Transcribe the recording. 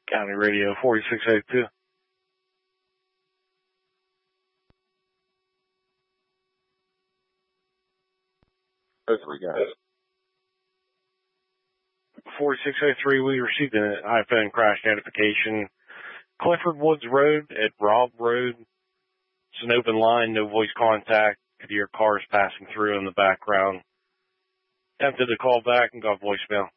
County Radio 4682. That's what we got. 4603, we received an iPhone crash notification. Clifford Woods Road at Robb Road. It's an open line, no voice contact. Could hear cars passing through in the background. Attempted to call back and got voicemail.